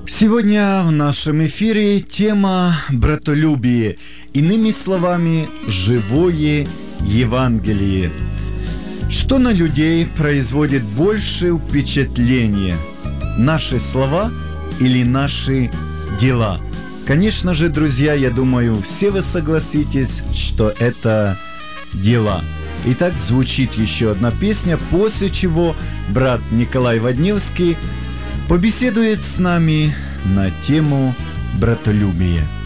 Сегодня в нашем эфире тема «Братолюбие», иными словами, «Живое Евангелие». Что на людей производит больше впечатления? Наши слова или наши дела? Конечно же, друзья, я думаю, все вы согласитесь, что это дела. Итак, звучит еще одна песня, после чего брат Николай Водневский побеседует с нами на тему братолюбия.